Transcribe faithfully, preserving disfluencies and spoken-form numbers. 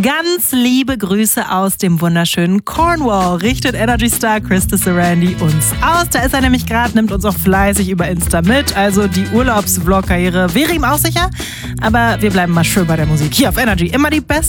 Ganz liebe Grüße aus dem wunderschönen Cornwall richtet Energy Star Krista Sarandi uns aus. Da ist er nämlich gerade, nimmt uns auch fleißig über Insta mit. Also die Urlaubsvlog-Karriere wäre ihm auch sicher. Aber wir bleiben mal schön bei der Musik. Hier auf Energy immer die beste